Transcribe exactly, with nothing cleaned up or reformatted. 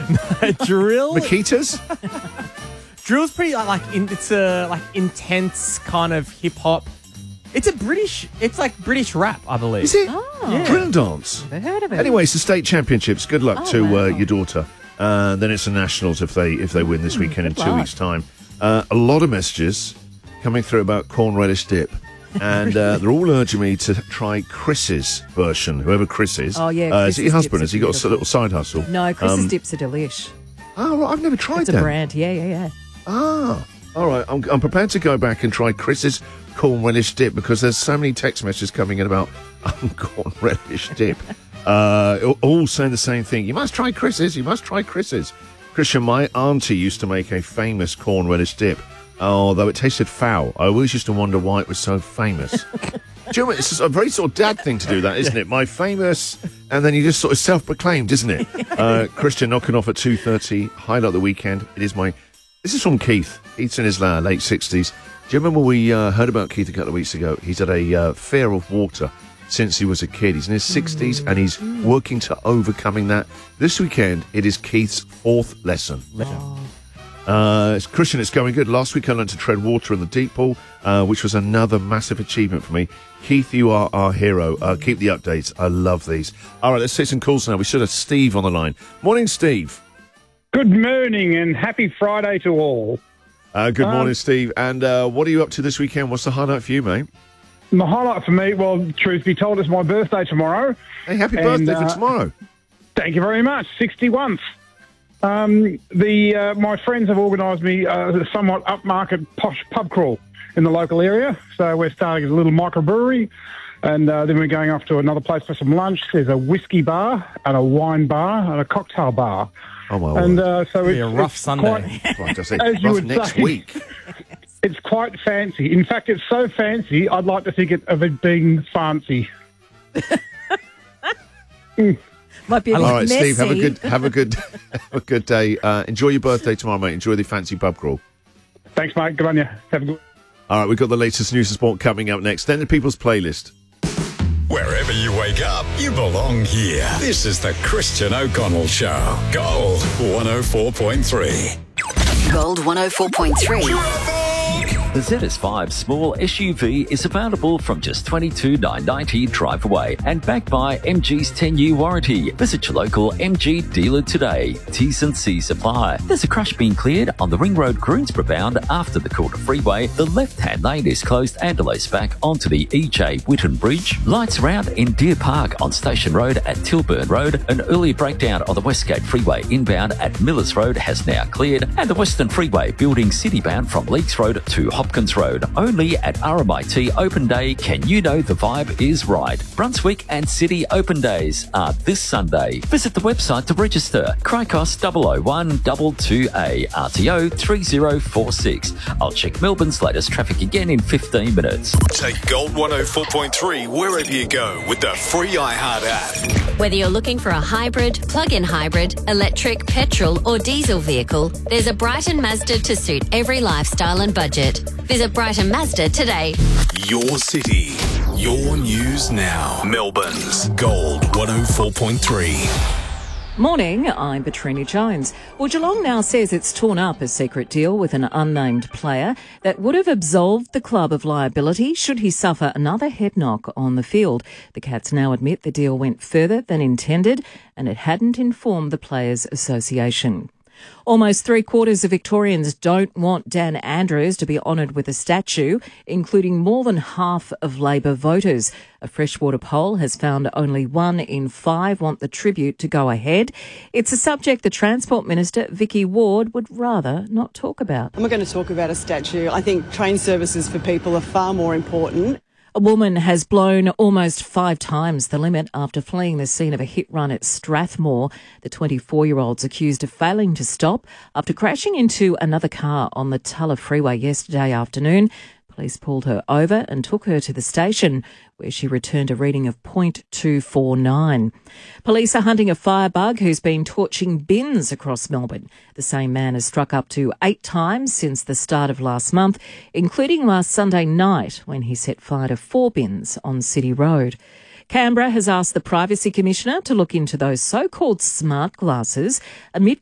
Drill. Makitas? Drill's pretty like, like in, it's a like intense kind of hip hop. It's a British. It's like British rap, I believe. Is it? Oh. Yeah. Drill dance. Never heard of it. Anyway, it's the state championships. Good luck Oh, to wow. uh, your daughter. Uh, then it's the nationals if they if they win this weekend in good two luck. weeks' time. Uh, a lot of messages coming through about corn relish dip. And uh, they're all urging me to try Chris's version, whoever Chris is. Oh, yeah, Uh, is it your Chris's husband? dips Has he are got a beautiful. little side hustle? No, Chris's Um, dips are delish. Oh, right, I've never tried It's a them. brand. Yeah, yeah, yeah. Ah, all right. I'm, I'm prepared to go back and try Chris's corn relish dip because there's so many text messages coming in about um, corn relish dip. uh, all- all saying the same thing. You must try Chris's. You must try Chris's. Christian, my auntie used to make a famous corn relish dip. Although it tasted foul. I always used to wonder why it was so famous. Do you know what? It's a very sort of dad thing to do that, isn't it? My famous, and then you just sort of self-proclaimed, isn't it? Uh, Christian knocking off at two thirty, highlight of the weekend. It is my, this is from Keith. Keith's in his uh, late sixties. Do you remember we uh, heard about Keith a couple of weeks ago? He's had a uh, fear of water since he was a kid. He's in his sixties and he's working to overcoming that. This weekend, it is Keith's fourth lesson. Uh, it's, Christian, it's going good. Last week I learned to tread water in the deep pool, uh, which was another massive achievement for me. Keith, you are our hero. Uh, keep the updates. I love these. All right, let's take some calls now. We should have Steve on the line. Morning, Steve. Good morning and happy Friday to all. Uh, good Um, morning, Steve. And uh, what are you up to this weekend? What's the highlight for you, mate? The highlight for me, well, truth be told, it's my birthday tomorrow. Hey, happy And, birthday uh, for tomorrow. Thank you very much. sixty-one. Um, the uh, my friends have organised me uh, a somewhat upmarket posh pub crawl in the local area. So we're starting as a little microbrewery, and uh, then we're going off to another place for some lunch. There's a whiskey bar and a wine bar and a cocktail bar. Oh, my And word. uh, so Be it's a rough it's Sunday. quite- Right, I say, as you rough would next say. week. It's quite fancy. In fact, it's so fancy, I'd like to think it, of it being fancy. Might be a All bit right, messy. Steve, have a good have a good have a good day. Uh, enjoy your birthday tomorrow, mate. Enjoy the fancy pub crawl. Thanks, mate. Good on you. Have a good All right, we've got the latest news and sport coming up next. Then the People's Playlist. Wherever you wake up, you belong here. This is the Christian O'Connell Show. Gold one oh four point three. Gold one oh four point three. The Z S five small S U V is available from just twenty-two thousand nine hundred ninety drive away and backed by M G's ten-year warranty. Visit your local M G dealer today. T's and C's apply. There's a crush being cleared on the Ring Road Greensboro bound after the Calder Freeway. The left-hand lane is closed and delays back onto the E J Whitten Bridge. Lights are out in Deer Park on Station Road at Tilburn Road. An earlier breakdown on the Westgate Freeway inbound at Millers Road has now cleared. And the Western Freeway building citybound from Leaks Road to Hopkins Road. Only at R M I T Open Day can you know the vibe is right. Brunswick and City Open Days are this Sunday. Visit the website to register. Cricos double oh one two two A, R T O three oh four six. I'll check Melbourne's latest traffic again in fifteen minutes. Take Gold one oh four point three wherever you go with the free iHeart app. Whether you're looking for a hybrid, plug-in hybrid, electric, petrol or diesel vehicle, there's a Brighton Mazda to suit every lifestyle and budget. Visit Brighton Mazda today. Your city, your news now. Melbourne's Gold one oh four point three. Morning, I'm Petrini Jones. Well, Geelong now says it's torn up a secret deal with an unnamed player that would have absolved the club of liability should he suffer another head knock on the field. The Cats now admit the deal went further than intended and it hadn't informed the Players Association. Almost three quarters of Victorians don't want Dan Andrews to be honoured with a statue, including more than half of Labor voters. A Freshwater poll has found only one in five want the tribute to go ahead. It's a subject the Transport Minister, Vicky Ward, would rather not talk about. I'm not going to talk about a statue. I think train services for people are far more important. A woman has blown almost five times the limit after fleeing the scene of a hit run at Strathmore. The twenty-four-year-old's accused of failing to stop after crashing into another car on the Tulla Freeway yesterday afternoon. Police pulled her over and took her to the station, where she returned a reading of point two four nine. Police are hunting a firebug who's been torching bins across Melbourne. The same man has struck up to eight times since the start of last month, including last Sunday night when he set fire to four bins on City Road. Canberra has asked the Privacy Commissioner to look into those so-called smart glasses amid